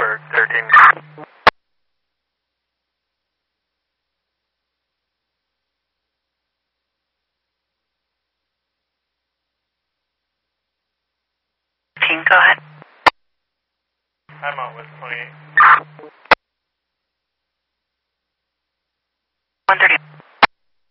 for 13. Go ahead. I'm out with 28.